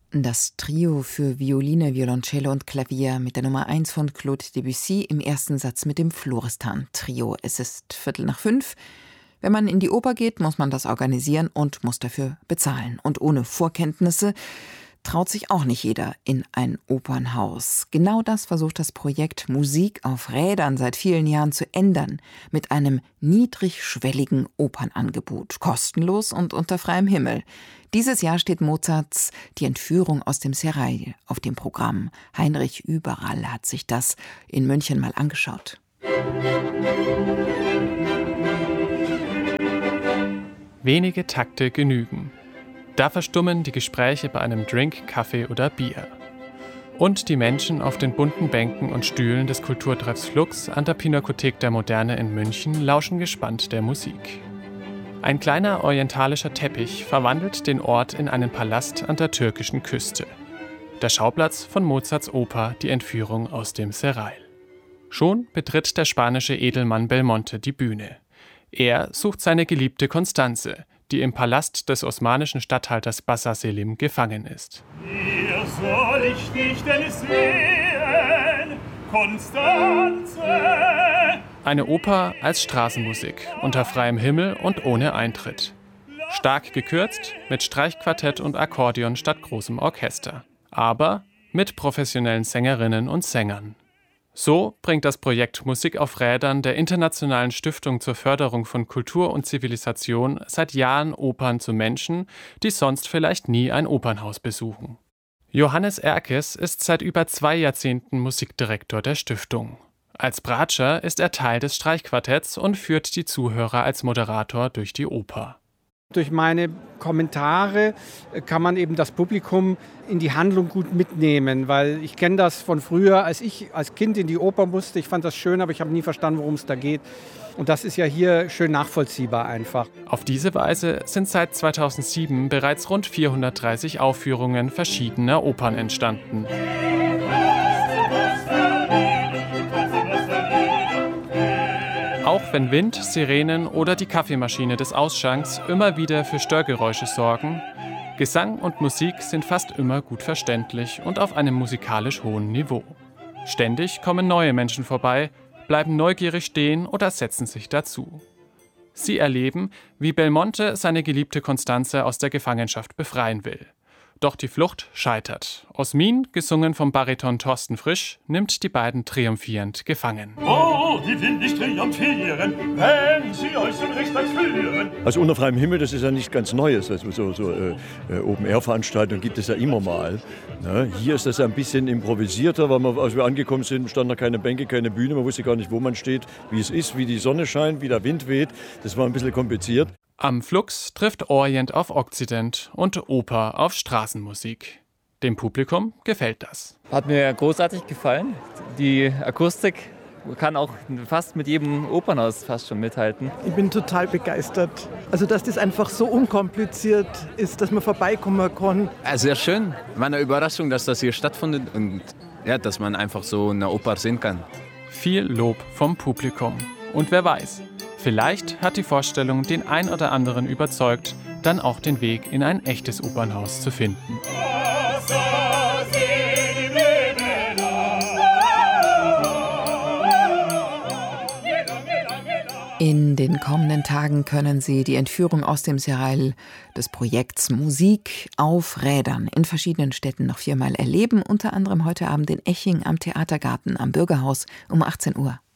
Das Trio für Violine, Violoncello und Klavier mit der Nummer 1 von Claude Debussy im ersten Satz mit dem Florestan-Trio. Es ist 4:45. Wenn man in die Oper geht, muss man das organisieren und muss dafür bezahlen. Und ohne Vorkenntnisse traut sich auch nicht jeder in ein Opernhaus. Genau das versucht das Projekt Musik auf Rädern seit vielen Jahren zu ändern, mit einem niedrigschwelligen Opernangebot, kostenlos und unter freiem Himmel. Dieses Jahr steht Mozarts Die Entführung aus dem Serail auf dem Programm. Heinrich Überall hat sich das in München mal angeschaut. Wenige Takte genügen. Da verstummen die Gespräche bei einem Drink, Kaffee oder Bier. Und die Menschen auf den bunten Bänken und Stühlen des Kulturtreffs Flux an der Pinakothek der Moderne in München lauschen gespannt der Musik. Ein kleiner orientalischer Teppich verwandelt den Ort in einen Palast an der türkischen Küste. Der Schauplatz von Mozarts Oper Die Entführung aus dem Serail. Schon betritt der spanische Edelmann Belmonte die Bühne. Er sucht seine geliebte Constanze, die im Palast des osmanischen Statthalters Bassa Selim gefangen ist. Hier soll ich dich denn sehen, Constanze? Eine Oper als Straßenmusik, unter freiem Himmel und ohne Eintritt. Stark gekürzt, mit Streichquartett und Akkordeon statt großem Orchester. Aber mit professionellen Sängerinnen und Sängern. So bringt das Projekt Musik auf Rädern der Internationalen Stiftung zur Förderung von Kultur und Zivilisation seit Jahren Opern zu Menschen, die sonst vielleicht nie ein Opernhaus besuchen. Johannes Erkes ist seit über 2 Jahrzehnten Musikdirektor der Stiftung. Als Bratscher ist er Teil des Streichquartetts und führt die Zuhörer als Moderator durch die Oper. Durch meine Kommentare kann man eben das Publikum in die Handlung gut mitnehmen, weil ich kenne das von früher, als ich als Kind in die Oper musste. Ich fand das schön, aber ich habe nie verstanden, worum es da geht. Und das ist ja hier schön nachvollziehbar einfach. Auf diese Weise sind seit 2007 bereits rund 430 Aufführungen verschiedener Opern entstanden. Auch wenn Wind, Sirenen oder die Kaffeemaschine des Ausschanks immer wieder für Störgeräusche sorgen, Gesang und Musik sind fast immer gut verständlich und auf einem musikalisch hohen Niveau. Ständig kommen neue Menschen vorbei, bleiben neugierig stehen oder setzen sich dazu. Sie erleben, wie Belmonte seine geliebte Constanze aus der Gefangenschaft befreien will. Doch die Flucht scheitert. Osmin, gesungen vom Bariton Thorsten Frisch, nimmt die beiden triumphierend gefangen. Oh, wie will ich triumphieren, wenn sie euch zum Richter führen? Also unter freiem Himmel, das ist ja nicht ganz Neues. Also Open-Air-Veranstaltungen gibt es ja immer mal. Ne? Hier ist das ja ein bisschen improvisierter, weil als wir angekommen sind, standen da keine Bänke, keine Bühne. Man wusste gar nicht, wo man steht, wie es ist, wie die Sonne scheint, wie der Wind weht. Das war ein bisschen kompliziert. Am Flux trifft Orient auf Okzident und Oper auf Straßenmusik. Dem Publikum gefällt das. Hat mir großartig gefallen. Die Akustik kann auch fast mit jedem Opernhaus fast schon mithalten. Ich bin total begeistert. Also, dass das einfach so unkompliziert ist, dass man vorbeikommen kann. Sehr schön. War eine Überraschung, dass das hier stattfindet und ja, dass man einfach so eine Oper sehen kann. Viel Lob vom Publikum. Und wer weiß, vielleicht hat die Vorstellung den ein oder anderen überzeugt, dann auch den Weg in ein echtes Opernhaus zu finden. In den kommenden Tagen können Sie die Entführung aus dem Serail des Projekts Musik auf Rädern in verschiedenen Städten noch 4-mal erleben, unter anderem heute Abend in Eching am Theatergarten am Bürgerhaus um 18 Uhr.